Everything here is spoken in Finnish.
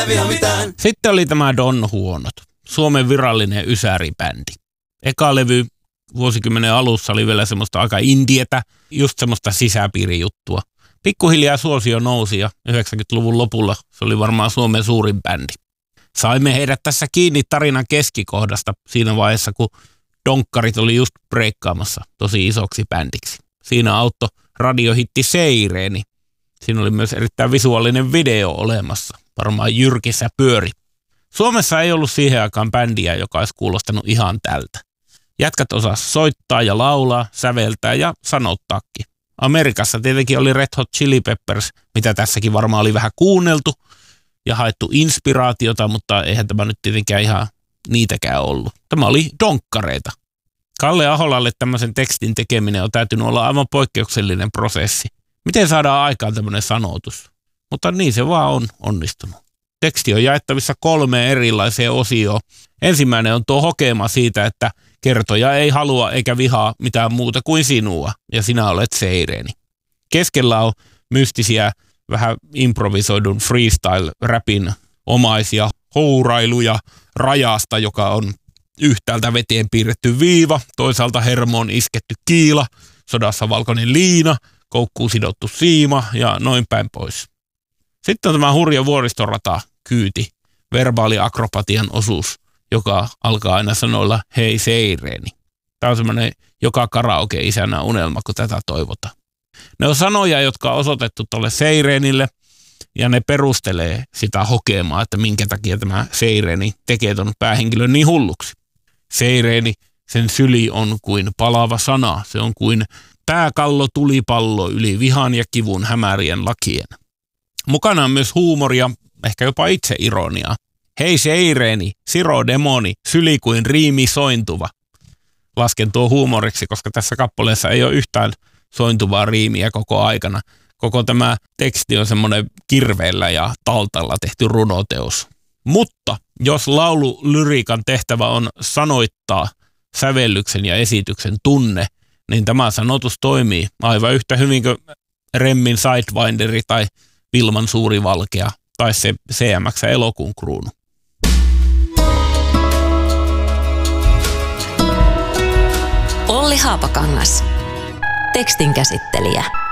viha mitään. Sitten oli tämä Don Huonot, Suomen virallinen ysäribändi. Eka levy vuosikymmenen alussa oli vielä semmoista aika indietä, just semmoista sisäpiirijuttua. Pikkuhiljaa suosio nousi ja 90-luvun lopulla se oli varmaan Suomen suurin bändi. Saimme heidät tässä kiinni tarinan keskikohdasta siinä vaiheessa, kun donkkarit oli just breikkaamassa tosi isoksi bändiksi. Siinä auttoi radiohitti Seireeni. Siinä oli myös erittäin visuaalinen video olemassa. Varmaan jyrkissä pyöri. Suomessa ei ollut siihen aikaan bändiä, joka olisi kuulostanut ihan tältä. Jätkät osas soittaa ja laulaa, säveltää ja sanottaakin. Amerikassa tietenkin oli Red Hot Chili Peppers, mitä tässäkin varmaan oli vähän kuunneltu ja haettu inspiraatiota, mutta eihän tämä nyt tietenkään ihan niitäkään ollut. Tämä oli donkkareita. Kalle Aholalle tämmöisen tekstin tekeminen on täytynyt olla aivan poikkeuksellinen prosessi. Miten saadaan aikaan tämmöinen sanotus? Mutta niin se vaan on onnistunut. Teksti on jaettavissa 3 erilaiseen osioon. Ensimmäinen on tuo hokema siitä, että kertoja ei halua eikä vihaa mitään muuta kuin sinua, ja sinä olet Seireeni. Keskellä on mystisiä, vähän improvisoidun freestyle-räpin omaisia hourailuja rajasta, joka on yhtäältä veteen piirretty viiva, toisaalta hermoon isketty kiila, sodassa valkoinen liina, koukkuun sidottu siima ja noin päin pois. Sitten on tämä hurja vuoristorata kyyti, verbaaliakrobatian osuus, joka alkaa aina sanoilla hei Seireeni. Tämä on semmoinen joka karaoke-isänä unelma, kun tätä toivotaan. Ne on sanoja, jotka on osoitettu tuolle Seireenille ja ne perustelee sitä hokemaa, että minkä takia tämä Seireeni tekee ton päähenkilön niin hulluksi. Seireeni, sen syli on kuin palava sana, se on kuin pääkallo tulipallo yli vihan ja kivun hämärien lakien. Mukana on myös huumoria, ehkä jopa itseironiaa. Hei Seireeni, siro demoni, syli kuin riimi sointuva. Lasken tuo huumoriksi, koska tässä kappaleessa ei ole yhtään sointuvaa riimiä koko aikana. Koko tämä teksti on semmoinen kirveellä ja taltalla tehty runoteos. Mutta jos laululyriikan tehtävä on sanoittaa sävellyksen ja esityksen tunne, niin tämä sanotus toimii aivan yhtä hyvin kuin Remmin Sidewinderi tai Vilman suuri valkea tai se CMX elokuun kruunu. Olli Haapakangas, tekstin käsittelijä.